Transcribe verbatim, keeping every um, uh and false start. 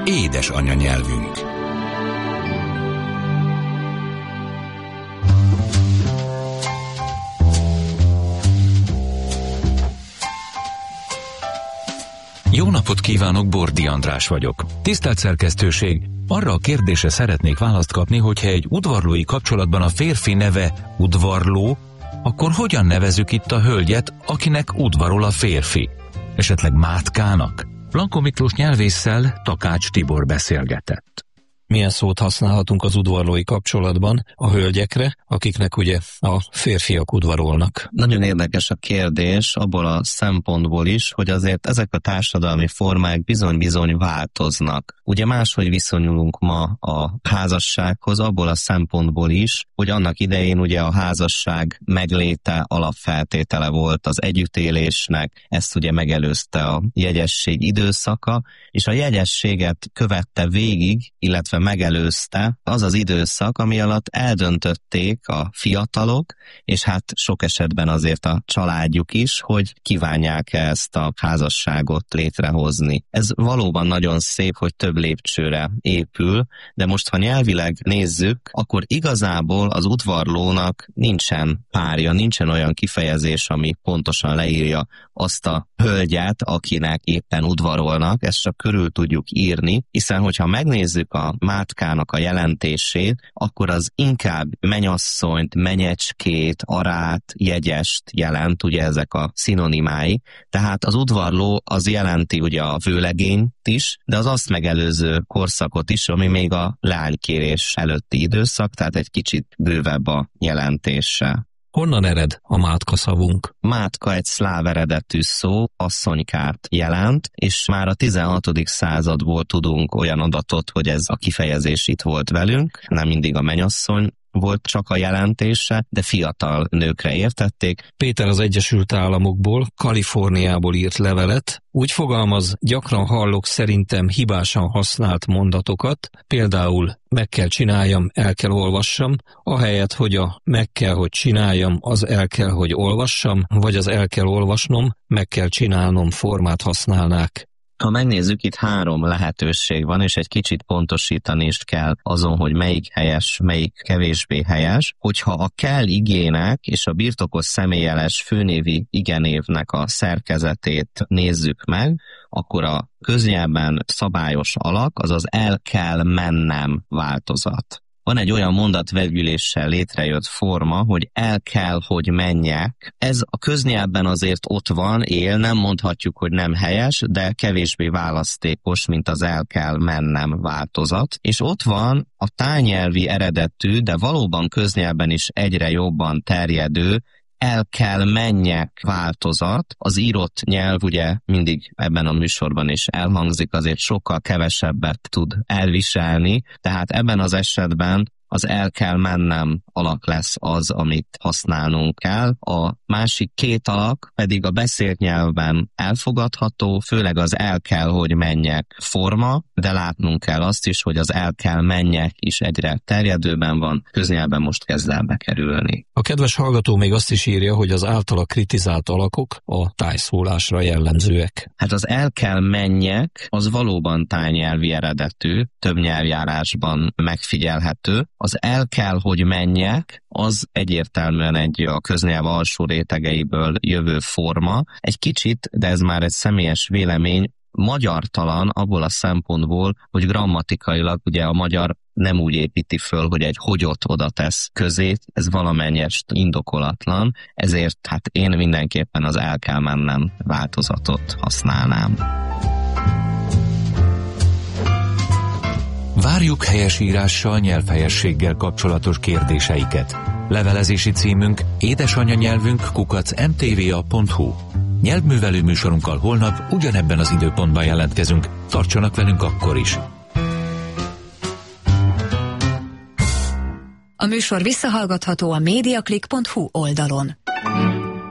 Édes anyanyelvünk. Jó napot kívánok, Bordi András vagyok. Tisztelt szerkesztőség, arra a kérdésre szeretnék választ kapni, hogyha egy udvarlói kapcsolatban a férfi neve udvarló, akkor hogyan nevezzük itt a hölgyet, akinek udvarol a férfi? Esetleg Mátkának? Blanko Miklós nyelvésszel Takács Tibor beszélgetett. Milyen szót használhatunk az udvarlói kapcsolatban a hölgyekre, akiknek ugye a férfiak udvarolnak? Nagyon érdekes a kérdés abból a szempontból is, hogy azért ezek a társadalmi formák bizony-bizony változnak. Ugye máshogy viszonyulunk ma a házassághoz, abból a szempontból is, hogy annak idején ugye a házasság megléte alapfeltétele volt az együttélésnek, ezt ugye megelőzte a jegyesség időszaka, és a jegyességet követte végig, illetve megelőzte az az időszak, ami alatt eldöntötték a fiatalok, és hát sok esetben azért a családjuk is, hogy kívánják ezt a házasságot létrehozni. Ez valóban nagyon szép, hogy több lépcsőre épül, de most ha nyelvileg nézzük, akkor igazából az udvarlónak nincsen párja, nincsen olyan kifejezés, ami pontosan leírja azt a hölgyet, akinek éppen udvarolnak, ezt csak körül tudjuk írni, hiszen hogyha megnézzük a Mátkának a jelentését, akkor az inkább mennyasszonyt, menyecskét, arát, jegyest jelent, ugye ezek a szinonimái, tehát az udvarló az jelenti ugye a vőlegényt is, de az azt megelőző korszakot is, ami még a leánykérés előtti időszak, tehát egy kicsit bővebb a jelentése. Honnan ered a mátka szavunk? Mátka egy szláv eredetű szó, asszonykát jelent, és már a tizenhatodik századból tudunk olyan adatot, hogy ez a kifejezés itt volt velünk, nem mindig a mennyasszony volt csak a jelentése, de fiatal nőkre értették. Péter az Egyesült Államokból, Kaliforniából írt levelet, úgy fogalmaz, gyakran hallok szerintem hibásan használt mondatokat, például meg kell csináljam, el kell olvassam, ahelyett, hogy a meg kell, hogy csináljam, az el kell, hogy olvassam, vagy az el kell olvasnom, meg kell csinálnom formát használnák. Ha megnézzük, itt három lehetőség van, és egy kicsit pontosítani is kell azon, hogy melyik helyes, melyik kevésbé helyes. Hogyha a kell igének és a birtokos személyjeles főnévi igenévnek a szerkezetét nézzük meg, akkor a köznyelvben szabályos alak, azaz el kell mennem változat. Van egy olyan mondatvegyüléssel létrejött forma, hogy el kell, hogy menjek. Ez a köznyelvben azért ott van, él, nem mondhatjuk, hogy nem helyes, de kevésbé választékos, mint az el kell mennem változat. És ott van a tájnyelvi eredetű, de valóban köznyelvben is egyre jobban terjedő, el kell menjek változat. Az írott nyelv ugye mindig ebben a műsorban is elhangzik, azért sokkal kevesebbet tud elviselni, tehát ebben az esetben az el kell mennem alak lesz az, amit használnunk kell. A másik két alak pedig a beszélt nyelvben elfogadható, főleg az el kell, hogy menjek forma, de látnunk kell azt is, hogy az el kell menjek is egyre terjedőben van, köznyelvben most kezd el bekerülni. A kedves hallgató még azt is írja, hogy az általa kritizált alakok a tájszólásra jellemzőek. Hát az el kell menjek, az valóban tájnyelvi eredetű, több nyelvjárásban megfigyelhető. Az el kell, hogy menjek, az egyértelműen egy a köznyelv alsó rétegeiből jövő forma. Egy kicsit, de ez már egy személyes vélemény, magyartalan abból a szempontból, hogy grammatikailag ugye a magyar nem úgy építi föl, hogy egy hogyot oda tesz közé, ez valamennyest indokolatlan, ezért hát én mindenképpen az el kell mennem változatot használnám. Várjuk helyesírással, nyelvhelyességgel kapcsolatos kérdéseiket. Levelezési címünk édesanyanyelvünk kukac em té vé á pont hú. Nyelvművelő műsorunkkal holnap ugyanebben az időpontban jelentkezünk. Tartsanak velünk akkor is! A műsor visszahallgatható a mediaclick pont hú oldalon.